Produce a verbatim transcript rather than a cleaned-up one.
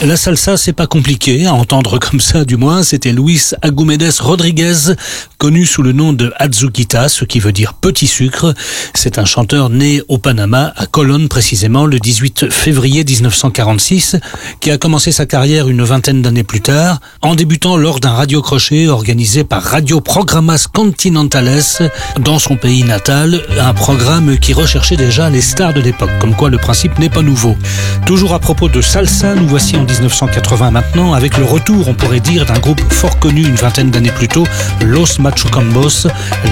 La salsa, c'est pas compliqué à entendre comme ça, du moins. C'était Luis Agüemes Rodriguez, connu sous le nom de Azuquita, ce qui veut dire petit sucre. C'est un chanteur né au Panama, à Colón précisément, le dix-huit février dix-neuf cent quarante-six, qui a commencé sa carrière une vingtaine d'années plus tard, en débutant lors d'un radio-crochet organisé par Radio Programas Continentales dans son pays natal, un programme qui recherchait déjà les stars de l'époque, comme quoi le principe n'est pas nouveau. Toujours à propos de salsa, nous voici en dix-neuf cent quatre-vingts maintenant, avec le retour, on pourrait dire, d'un groupe fort connu une vingtaine d'années plus tôt, Los Machucambos.